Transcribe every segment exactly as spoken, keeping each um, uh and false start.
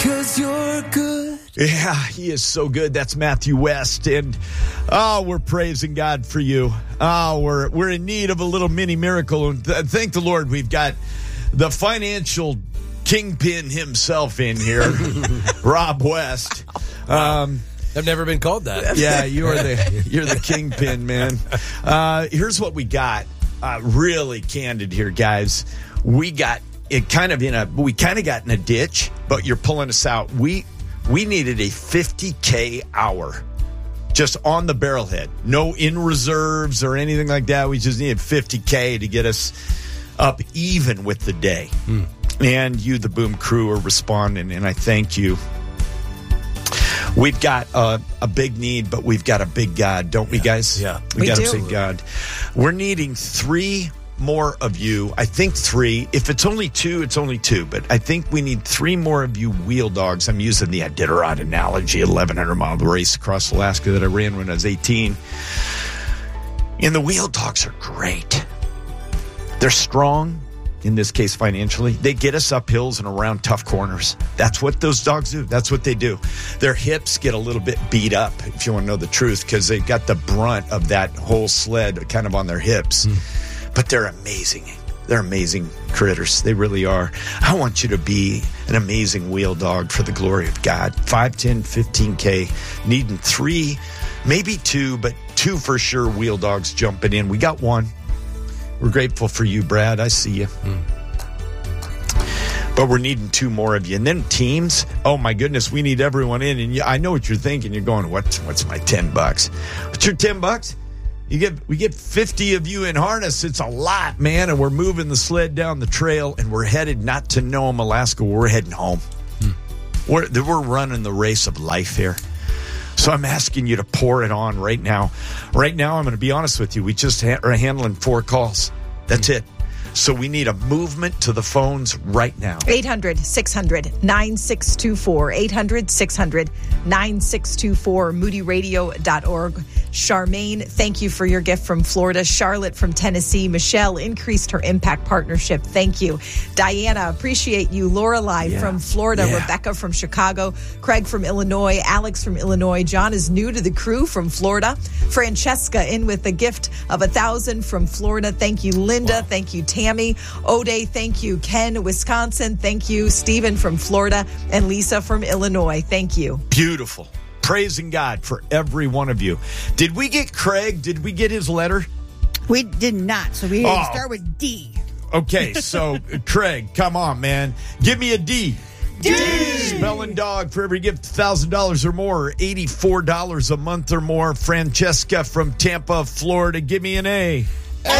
'cause you're good. Yeah, he is so good. That's Matthew West. And, oh, we're praising God for you. Oh, we're, we're in need of a little mini miracle. And th- thank the Lord we've got the financial kingpin himself in here, Rob West. Um, I've never been called that. Yeah, you are the you're the kingpin, man. Uh, here's what we got. Uh, really candid here, guys. We got it kind of in a we kind of got in a ditch, but you're pulling us out. We we needed a fifty K hour just on the barrelhead. No in reserves or anything like that. We just needed fifty K to get us up even with the day. Hmm. And you, the Boom crew, are responding, and I thank you. We've got a, a big need, but we've got a big God, don't we, guys? Yeah. We, We got do. a big God. We're needing three more of you. I think three. If it's only two, it's only two. But I think we need three more of you wheel dogs. I'm using the Iditarod analogy, eleven hundred mile race across Alaska that I ran when I was eighteen. And the wheel dogs are great. They're strong. In this case, financially, they get us up hills and around tough corners. That's what those dogs do. That's what they do. Their hips get a little bit beat up, if you want to know the truth, because they've got the brunt of that whole sled kind of on their hips. Mm. But they're amazing. They're amazing critters. They really are. I want you to be an amazing wheel dog for the glory of God. five, ten, fifteen K, needing three, maybe two, but two for sure wheel dogs jumping in. We got one. We're grateful for you, Brad. I see you. Mm. But we're needing two more of you. And then teams, oh, my goodness, we need everyone in. And you, I know what you're thinking. You're going, what? What's my ten bucks? What's your ten bucks? You get We get fifty of you in harness. It's a lot, man. And we're moving the sled down the trail, and we're headed not to Nome, Alaska. We're heading home. Mm. We're, we're running the race of life here. So I'm asking you to pour it on right now. Right now, I'm going to be honest with you. We just ha- are handling four calls. That's it. So we need a movement to the phones right now. eight hundred, six hundred, nine six two four. eight hundred, six hundred, nine six two four. moody radio dot org. Charmaine, thank you for your gift from Florida. Charlotte from Tennessee. Michelle increased her impact partnership. Thank you. Diana, appreciate you. Lorelei Yeah. from Florida. Yeah. Rebecca from Chicago. Craig from Illinois. Alex from Illinois. John is new to the crew from Florida. Francesca in with a gift of a thousand from Florida. Thank you, Linda. Wow. Thank you, Tammy. Ode, thank you. Ken, Wisconsin. Thank you. Stephen from Florida. And Lisa from Illinois. Thank you. Beautiful. Praising God for every one of you. Did we get Craig? Did we get his letter? We did not, so we Oh. start with D. Okay, so Craig, come on, man. Give me a D. D. Spelling dog for every gift, one thousand dollars or more, eighty-four dollars a month or more. Francesca from Tampa, Florida, give me an A.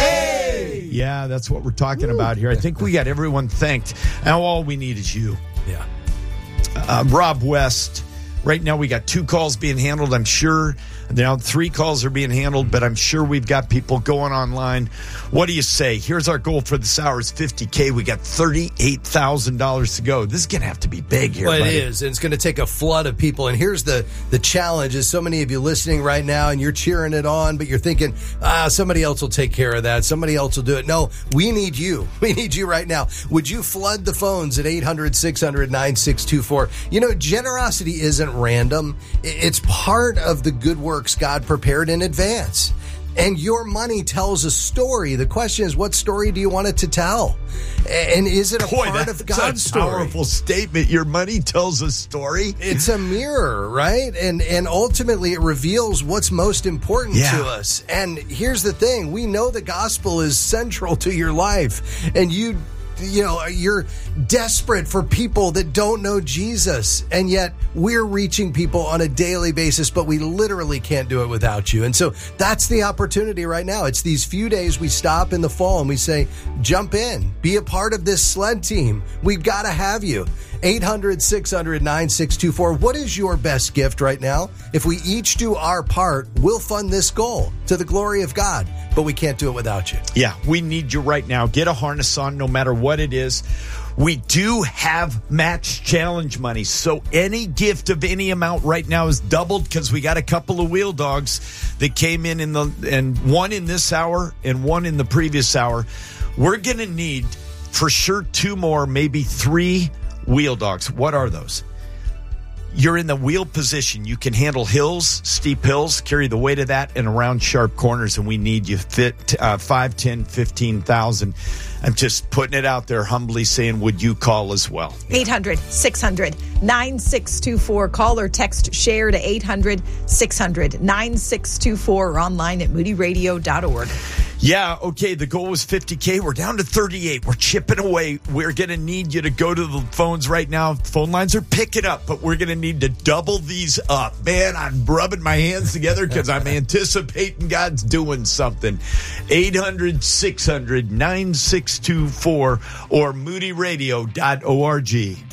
Hey! Yeah, that's what we're talking about here. I think we got everyone thanked. Now all we need is you. Yeah. Uh, Rob West. Right now we got two calls being handled. I'm sure now three calls are being handled, but I'm sure we've got people going online. What do you say? Here's our goal for this hour is fifty K. We got thirty-eight thousand dollars to go. This is going to have to be big here, Well, it buddy. is. And it's going to take a flood of people. And here's the, the challenge is so many of you listening right now and you're cheering it on, but you're thinking, ah, somebody else will take care of that. Somebody else will do it. No, we need you. We need you right now. Would you flood the phones at eight hundred, six hundred, nine six two four? You know, generosity isn't random. It's part of the good works God prepared in advance. And your money tells a story. The question is, what story do you want it to tell? And is it a Boy, part that's of God's a story? powerful statement. Your money tells a story. It's a mirror, right? And and ultimately it reveals what's most important Yeah. to us. And here's the thing. We know the gospel is central to your life. And you you know, you're desperate for people that don't know Jesus. And yet we're reaching people on a daily basis, but we literally can't do it without you. And so that's the opportunity right now. It's these few days we stop in the fall and we say, jump in, be a part of this sled team. We've got to have you. eight hundred, six hundred, nine six two four. What is your best gift right now? If we each do our part, we'll fund this goal to the glory of God, but we can't do it without you. Yeah, we need you right now. Get a harness on no matter what it is. We do have match challenge money, so any gift of any amount right now is doubled because we got a couple of wheel dogs that came in in the and one in this hour and one in the previous hour. We're going to need for sure two more, maybe three wheel dogs. What are those? You're in the wheel position. You can handle hills, steep hills, carry the weight of that, and around sharp corners, and we need you fit uh, five, ten, fifteen thousand. I'm just putting it out there humbly saying, would you call as well? eight hundred, six hundred, nine six two four. Call or text share to eight hundred, six hundred, nine six two four or online at moody radio dot org. Yeah, okay, the goal was fifty K. We're down to thirty-eight. We're chipping away. We're going to need you to go to the phones right now. Phone lines are picking up, but we're going to need to double these up. Man, I'm rubbing my hands together because I'm anticipating God's doing something. eight hundred, six hundred, nine six two four or moody radio dot org.